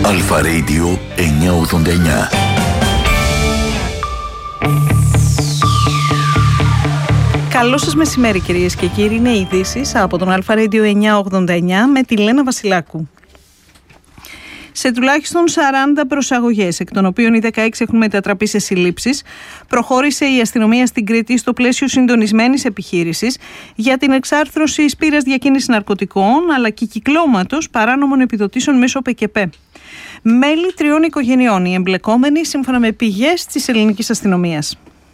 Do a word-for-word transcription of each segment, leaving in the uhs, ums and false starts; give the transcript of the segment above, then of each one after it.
Αλφα Radio εννιακόσια ογδόντα εννιά. Καλό σας μεσημέρι κυρίες και κύριοι, είναι οι ειδήσεις από τον Αλφα Radio εννιακόσια ογδόντα εννιά με τη Λένα Βασιλάκου. Σε τουλάχιστον σαράντα προσαγωγές, εκ των οποίων οι δεκαέξι έχουν μετατραπεί σε συλλήψεις, προχώρησε η αστυνομία στην Κρήτη στο πλαίσιο συντονισμένης επιχείρησης για την εξάρθρωση σπήρας διακίνησης ναρκωτικών αλλά και κυκλώματος παράνομων επιδοτήσεων μέσω ΠΚΠ. Μέλη τριών οικογενειών οι εμπλεκόμενοι, σύμφωνα με πηγές της ελληνικής αστυνομίας.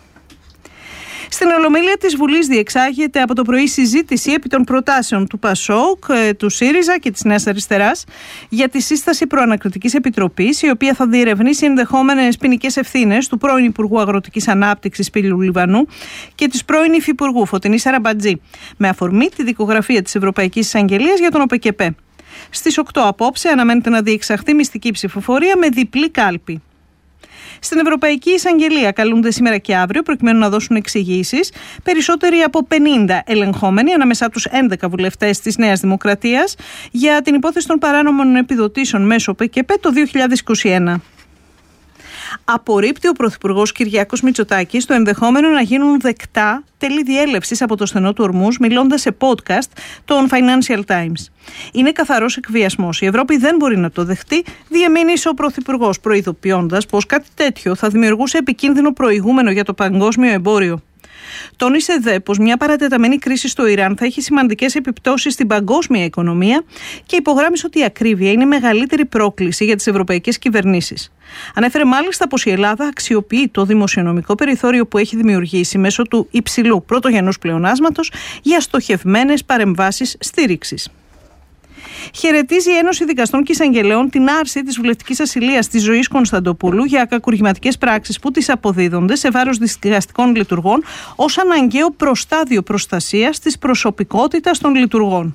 Στην Ολομέλεια της Βουλής διεξάγεται από το πρωί συζήτηση επί των προτάσεων του ΠΑΣΟΚ, του ΣΥΡΙΖΑ και της Νέας Αριστεράς για τη σύσταση προανακριτικής επιτροπής, η οποία θα διερευνήσει ενδεχόμενες ποινικές ευθύνες του πρώην Υπουργού Αγροτικής Ανάπτυξης Πύλου Λιβανού και της πρώην Υφυπουργού Φωτεινής Αραμπατζή, με αφορμή τη δικογραφία της Ευρωπαϊκής Εισαγγελίας για τον ΟΠΚΠ. Στις οκτώ απόψε αναμένεται να διεξαχθεί μυστική ψηφοφορία με διπλή κάλπη. Στην Ευρωπαϊκή Εισαγγελία καλούνται σήμερα και αύριο προκειμένου να δώσουν εξηγήσεις περισσότεροι από πενήντα ελεγχόμενοι, ανάμεσά τους έντεκα βουλευτές της Νέας Δημοκρατίας, για την υπόθεση των παράνομων επιδοτήσεων μέσω ΠΚΠ το δύο χιλιάδες είκοσι ένα. Απορρίπτει ο Πρωθυπουργός Κυριάκος Μητσοτάκης το ενδεχόμενο να γίνουν δεκτά τέλη διέλευσης από το στενό του Ορμούζ, μιλώντας σε podcast των Financial Times. Είναι καθαρός εκβιασμός. Η Ευρώπη δεν μπορεί να το δεχτεί, διεμήνυσε ο Πρωθυπουργός, προειδοποιώντας πως κάτι τέτοιο θα δημιουργούσε επικίνδυνο προηγούμενο για το παγκόσμιο εμπόριο. Τόνισε δε πως μια παρατεταμένη κρίση στο Ιράν θα έχει σημαντικές επιπτώσεις στην παγκόσμια οικονομία και υπογράμμισε ότι η ακρίβεια είναι μεγαλύτερη πρόκληση για τις ευρωπαϊκές κυβερνήσεις. Ανέφερε μάλιστα πως η Ελλάδα αξιοποιεί το δημοσιονομικό περιθώριο που έχει δημιουργήσει μέσω του υψηλού πρωτογενούς πλεονάσματος για στοχευμένες παρεμβάσεις στήριξης. Χαιρετίζει η Ένωση Δικαστών και Εισαγγελέων την άρση της βουλευτικής ασυλίας της Ζωής Κωνσταντοπούλου για κακουργηματικές πράξεις που της αποδίδονται σε βάρος δικαστικών λειτουργών ως αναγκαίο προστάδιο προστασίας της προσωπικότητας των λειτουργών.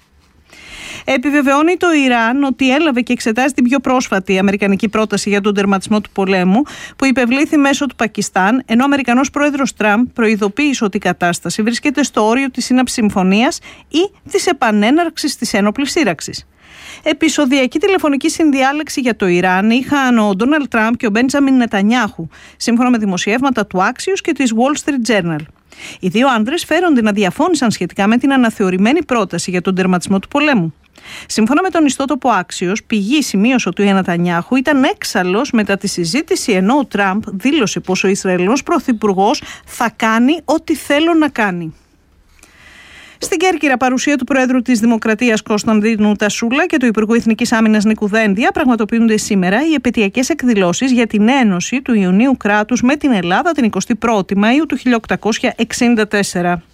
Επιβεβαιώνει το Ιράν ότι έλαβε και εξετάζει την πιο πρόσφατη αμερικανική πρόταση για τον τερματισμό του πολέμου που υπευλήθη μέσω του Πακιστάν, ενώ ο Αμερικανός πρόεδρος Τραμπ προειδοποίησε ότι η κατάσταση βρίσκεται στο όριο της σύναψης συμφωνίας ή της επανέναρξης της ένοπλης σύραξης. Επεισοδιακή τηλεφωνική συνδιάλεξη για το Ιράν είχαν ο Ντόναλντ Τραμπ και ο Μπέντζαμιν Νετανιάχου, σύμφωνα με δημοσιεύματα του Axios και της Wall Street Journal. Οι δύο άντρες φέρονται να διαφώνησαν σχετικά με την αναθεωρημένη πρόταση για τον τερματισμό του πολέμου. Σύμφωνα με τον ιστότοπο Axios, πηγή σημείωσε ότι ο Νετανιάχου ήταν έξαλλος μετά τη συζήτηση, ενώ ο Τραμπ δήλωσε πως ο Ισραηλινός πρωθυπουργός θα κάνει ό,τι θέλω να κάνει. Στην Κέρκυρα, παρουσία του Προέδρου της Δημοκρατίας Κωνσταντίνου Τασούλα και του Υπουργού Εθνικής Άμυνας Νίκου Δένδια πραγματοποιούνται σήμερα οι επαιτειακές εκδηλώσεις για την ένωση του Ιωνίου κράτους με την Ελλάδα την εικοστή πρώτη Μαΐου του χίλια οκτακόσια εξήντα τέσσερα.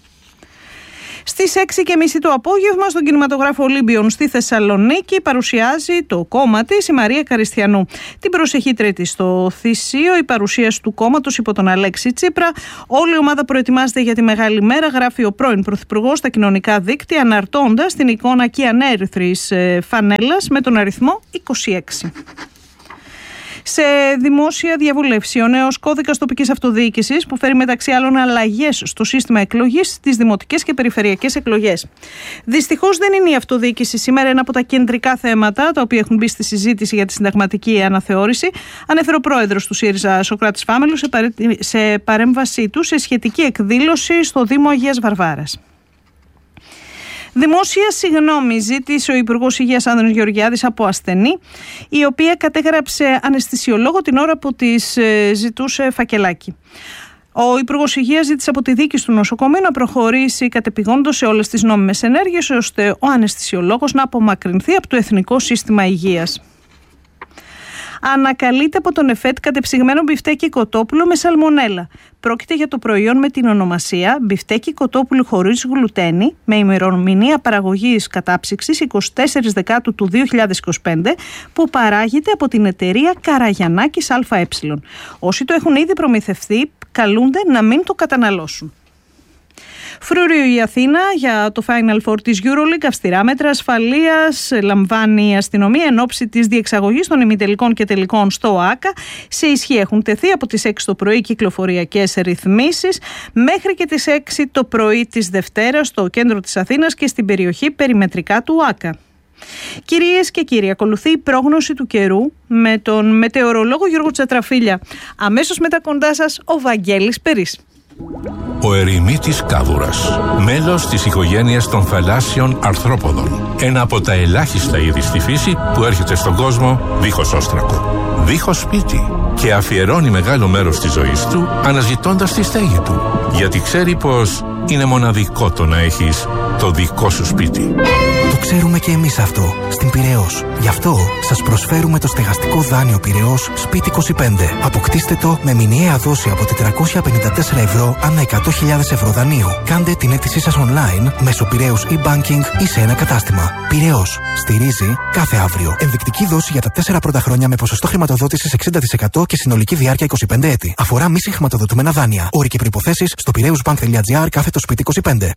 Στις έξι και μισή το απόγευμα στον κινηματογράφο Ολύμπιον στη Θεσσαλονίκη παρουσιάζει το κόμμα της η Μαρία Καριστιανού. Την προσεχή Τρίτη στο Θησίο η παρουσίαση του κόμματος υπό τον Αλέξη Τσίπρα. Όλη η ομάδα προετοιμάζεται για τη μεγάλη μέρα, γράφει ο πρώην Πρωθυπουργός στα κοινωνικά δίκτυα, αναρτώντας την εικόνα κυανέρυθρης φανέλας με τον αριθμό είκοσι έξι. Σε δημόσια διαβούλευση, ο νέος κώδικας τοπικής αυτοδιοίκησης που φέρει μεταξύ άλλων αλλαγές στο σύστημα εκλογής στις δημοτικές και περιφερειακές εκλογές. Δυστυχώς δεν είναι η αυτοδιοίκηση σήμερα ένα από τα κεντρικά θέματα τα οποία έχουν μπει στη συζήτηση για τη συνταγματική αναθεώρηση, ανέφερε ο πρόεδρος του ΣΥΡΙΖΑ Σωκράτης Φάμελος σε παρέμβασή του σε σχετική εκδήλωση στο Δήμο Αγίας Βαρβάρας. Δημόσια συγγνώμη ζήτησε ο Υπουργός Υγείας Άνδρης Γεωργιάδης από ασθενή, η οποία κατέγραψε αναισθησιολόγο την ώρα που της ζητούσε φακελάκι. Ο Υπουργός Υγείας ζήτησε από τη δίκη του νοσοκομείου να προχωρήσει κατεπηγόντως σε όλες τις νόμιμες ενέργειες, ώστε ο αναισθησιολόγος να απομακρυνθεί από το Εθνικό Σύστημα Υγείας. Ανακαλείται από τον ΕΦΕΤ κατεψυγμένο μπιφτέκι κοτόπουλο με σαλμονέλα. Πρόκειται για το προϊόν με την ονομασία μπιφτέκι κοτόπουλου χωρίς γλουτένη, με ημερομηνία παραγωγής κατάψυξης εικοστή τέταρτη Δεκάτου του δύο χιλιάδες είκοσι πέντε, που παράγεται από την εταιρεία Καραγιαννάκης ΑΕ. Όσοι το έχουν ήδη προμηθευτεί καλούνται να μην το καταναλώσουν. Φρούριο η Αθήνα για το Final Four της EuroLeague. Αυστηρά μέτρα ασφαλείας λαμβάνει η αστυνομία εν ώψη της διεξαγωγής των ημιτελικών και τελικών στο ΟΑΚΑ. Σε ισχύ έχουν τεθεί από τις έξι το πρωί κυκλοφοριακές ρυθμίσεις μέχρι και τις έξι το πρωί της Δευτέρας στο κέντρο της Αθήνας και στην περιοχή περιμετρικά του ΟΑΚΑ. Κυρίες και κύριοι, ακολουθεί η πρόγνωση του καιρού με τον μετεωρολόγο Γιώργο Τσατραφίλια. Αμέσως μετά κοντά σας ο Βαγγέλης Περής. Ο ερημίτης κάβουρας, μέλος της οικογένειας των θαλάσσιων αρθρόποδων. Ένα από τα ελάχιστα είδη στη φύση που έρχεται στον κόσμο δίχως όστρακο, δίχως σπίτι, και αφιερώνει μεγάλο μέρος της ζωής του αναζητώντας τη στέγη του, γιατί ξέρει πως είναι μοναδικό το να έχεις το δικό σου σπίτι. Το ξέρουμε και εμείς αυτό στην Πειραιώς. Γι' αυτό σας προσφέρουμε το στεγαστικό δάνειο Πειραιώς Σπίτι είκοσι πέντε. Αποκτήστε το με μηνιαία δόση από τετρακόσια πενήντα τέσσερα ευρώ ανά εκατό χιλιάδες ευρώ δανείου. Κάντε την αίτησή σας online μέσω Πειραιώς e-banking ή σε ένα κατάστημα. Πειραιώς. Στηρίζει κάθε αύριο. Ενδεικτική δόση για τα τέσσερα πρώτα χρόνια με ποσοστό χρηματοδότησης εξήντα τοις εκατό και συνολική διάρκεια είκοσι πέντε έτη. Αφορά μη συγχρηματοδοτούμενα δάνεια. Όροι και προϋποθέσεις στο πειραιούσbank.gr κάθετο σπίτι είκοσι πέντε.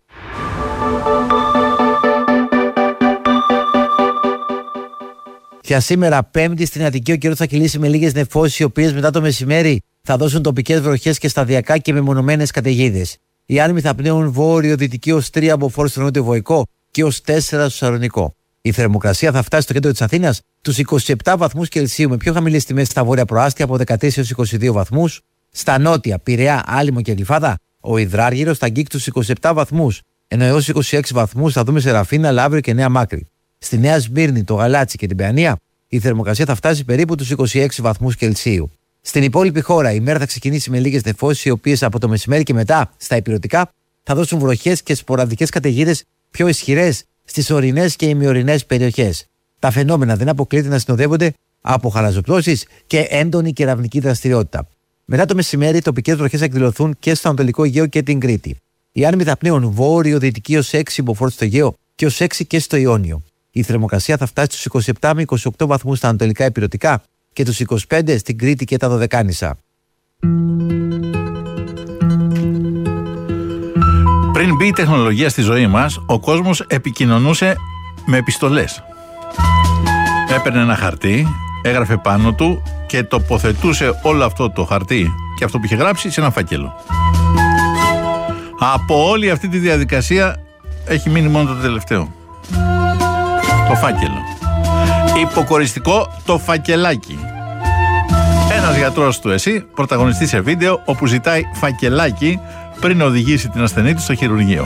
Για σήμερα, Πέμπτη, στην Αττική, ο καιρός θα κυλήσει με λίγες νεφώσεις, οι οποίες μετά το μεσημέρι θα δώσουν τοπικές βροχές και σταδιακά και μεμονωμένες καταιγίδες. Οι άνεμοι θα πνέουν βόρειο-δυτική ως τρία από φόρ στο νότιο Βοϊκό και ως τέσσερα στο Σαλονικό. Η θερμοκρασία θα φτάσει στο κέντρο της Αθήνας τους είκοσι επτά βαθμούς Κελσίου, με πιο χαμηλές τιμές στα βόρεια προάστια από δεκατέσσερα έως είκοσι δύο βαθμούς. Στα νότια, Πειραιά, Άλυμο και Γλυφάδα, ο Ιδράργυρος θα αγγίξει τους είκοσι επτά βαθμούς, ενώ έως είκοσι έξι βαθμούς θα δούμε σε Ραφίνα, Λαύριο και Νέα Μάκρη. Στη Νέα Σμύρνη, το Γαλάτσι και την Παιανία, η θερμοκρασία θα φτάσει περίπου τους είκοσι έξι βαθμούς Κελσίου. Στην υπόλοιπη χώρα, η μέρα θα ξεκινήσει με λίγες νεφώσεις, οι οποίες από το μεσημέρι και μετά στα ηπειρωτικά θα δώσουν βροχές και σποραδικές καταιγίδες πιο ισχυρές στις ορεινές και ημιορεινές περιοχές. Τα φαινόμενα δεν αποκλείεται να συνοδεύονται από χαλαζοπτώσεις και έντονη κεραυνική δραστηριότητα. Μετά το μεσημέρι, οι τοπικές βροχές θα εκδηλωθούν και στο Ανατολικό Αιγαίο και την Κρήτη. Οι άνεμοι θα πνέουν βόρειο-δυτική ως έξι μποφόρ στο Αιγαίο και ως έξι και στο Ιόνιο. Η θερμοκρασία θα φτάσει στους είκοσι επτά με είκοσι οκτώ βαθμούς στα ανατολικά ηπειρωτικά και τους είκοσι πέντε στην Κρήτη και τα Δωδεκάνησα. Πριν μπει η τεχνολογία στη ζωή μας, ο κόσμος επικοινωνούσε με επιστολές. Έπαιρνε ένα χαρτί, έγραφε πάνω του και τοποθετούσε όλο αυτό το χαρτί και αυτό που είχε γράψει σε ένα φάκελο. Από όλη αυτή τη διαδικασία έχει μείνει μόνο το τελευταίο. Το φάκελο. Υποκοριστικό το φακελάκι. Ένας γιατρός του ΕΣΥ πρωταγωνιστεί σε βίντεο όπου ζητάει φακελάκι πριν οδηγήσει την ασθενή του στο χειρουργείο.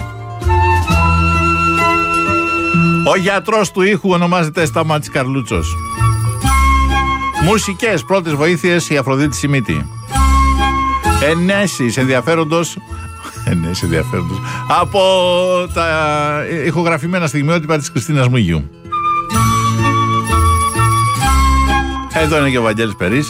Ο γιατρός του ήχου ονομάζεται Σταμάτης Καρλούτσος. Μουσικές πρώτες βοήθειες η Αφροδίτη Σιμίτη. Ενέσεις ενδιαφέροντος Ενέσεις ενδιαφέροντος από τα ηχογραφημένα στιγμιότυπα της Χριστίνας Μουγιού. Εδώ είναι και ο Βαγγέλης Περής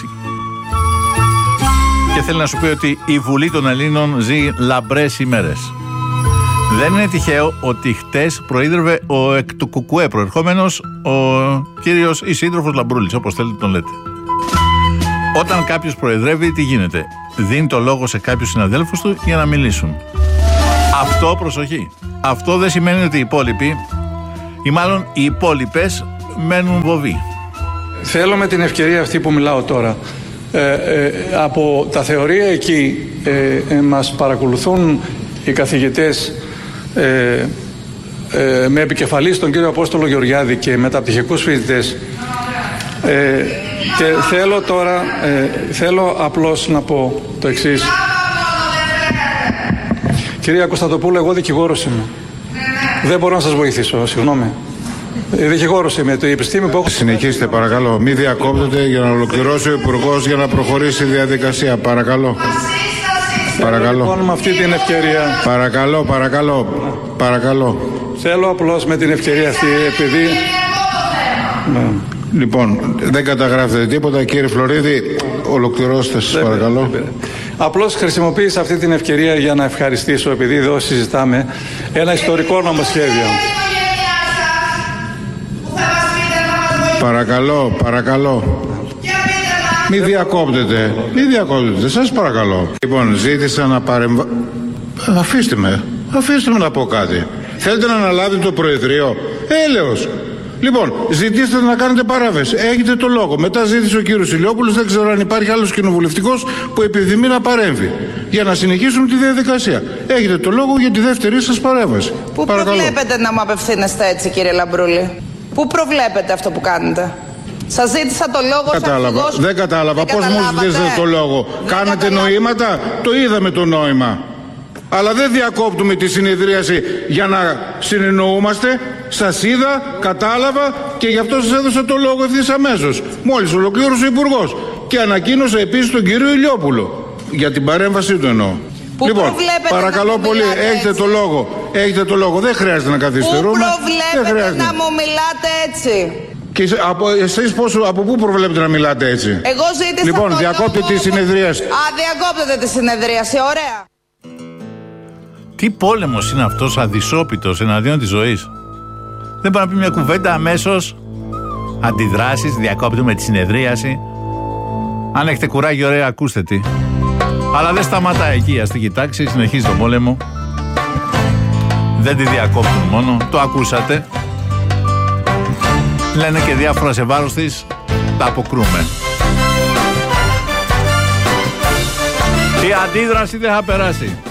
και θέλει να σου πει ότι η Βουλή των Ελλήνων ζει λαμπρές ημέρες. Δεν είναι τυχαίο ότι χτες προείδρευε ο εκ του Κουκουέ προερχόμενος ο κύριος ή σύντροφος Λαμπρούλης, όπως θέλετε τον λέτε. Όταν κάποιος προεδρεύει, τι γίνεται? Δίνει το λόγο σε κάποιους συναδέλφους του για να μιλήσουν. Αυτό, προσοχή, αυτό δεν σημαίνει ότι οι υπόλοιποι ή μάλλον οι υπόλοιπες μένουν βοβοί. Θέλω με την ευκαιρία αυτή που μιλάω τώρα, ε, ε, από τα θεωρία εκεί ε, ε, μας παρακολουθούν οι καθηγητές ε, ε, με επικεφαλής τον κύριο Απόστολο Γεωργιάδη και μεταπτυχιακούς φοιτητές ε, και θέλω τώρα, ε, θέλω απλώς να πω το εξής. Κυρία Κωνσταντοπούλου, εγώ δικηγόρος είμαι. Δεν μπορώ να σας βοηθήσω, συγγνώμη. Δικηγόρος είμαι, το επιστήμη που έχω... Συνεχίστε παρακαλώ, μην διακόπτετε για να ολοκληρώσει ο Υπουργός για να προχωρήσει η διαδικασία, παρακαλώ. Παρακαλώ. Λοιπόν, με αυτή την ευκαιρία... Παρακαλώ, παρακαλώ, παρακαλώ. Θέλω απλώς με την ευκαιρία αυτή, επειδή... Ναι. Λοιπόν, δεν καταγράφετε τίποτα, κύριε Φλωρίδη, ολοκληρώστε σας, παρακαλώ. Δεν Απλώς χρησιμοποίησα αυτή την ευκαιρία για να ευχαριστήσω, επειδή εδώ συζητάμε ένα ιστορικό νομοσχέδιο. Παρακαλώ, παρακαλώ. Μη διακόπτετε, μη διακόπτετε, σας παρακαλώ. Λοιπόν, ζήτησα να παρεμβα... Αφήστε με, αφήστε με να πω κάτι. Θέλετε να αναλάβετε το Προεδρείο? Έλεος. Λοιπόν, ζητήστε να κάνετε παράβαση. Έχετε το λόγο. Μετά ζήτησε ο κύριος Ηλιόπουλος, δεν ξέρω αν υπάρχει άλλος κοινοβουλευτικός που επιθυμεί να παρέμβει. Για να συνεχίσουμε τη διαδικασία. Έχετε το λόγο για τη δεύτερη σας παρέμβαση. Πού προβλέπετε να μου απευθύνεστε έτσι, κύριε Λαμπρούλη? Πού προβλέπετε αυτό που κάνετε? Σας ζήτησα το λόγο. Κατάλαβα. Αρχηγός... Δεν κατάλαβα. Πώς μου ζητήσατε το λόγο? Δεν Κάνατε καταλάβα... νοήματα? Το είδαμε το νόημα. Αλλά δεν διακόπτουμε τη συνεδρίαση για να συνεννοούμαστε. Σας είδα, κατάλαβα και γι' αυτό σας έδωσα το λόγο ευθύς αμέσως. Μόλις ολοκλήρωσε ο Υπουργός. Και ανακοίνωσε επίσης τον κύριο Ηλιόπουλο. Για την παρέμβασή του εννοώ. Που λοιπόν, παρακαλώ πολύ, έχετε έτσι. το λόγο. Έχετε το λόγο. Δεν χρειάζεται να καθυστερούμε. Πού προβλέπετε να μου μιλάτε έτσι? Και από, εσείς πόσο, από πού προβλέπετε να μιλάτε έτσι? Εγώ ζήτησα λοιπόν, το διακόπτε λόγο... τη συνεδρίαση. Α, διακόπτετε τη συνεδρίαση. Ωραία. Τι πόλεμος είναι αυτός αδυσόπιτος εναντίον της ζωής? Δεν μπορεί να πει μια κουβέντα αμέσως? Αντιδράσεις, διακόπτουμε τη συνεδρίαση. Αν έχετε κουράγιο, ωραία, ακούστε τι. Αλλά δεν σταματάει εκεί, ας την κοιτάξει, συνεχίζει τον πόλεμο. Δεν τη διακόπτουν μόνο, το ακούσατε. Λένε και διάφορα σε βάρος της, τα αποκρούμε. Η αντίδραση δεν θα περάσει.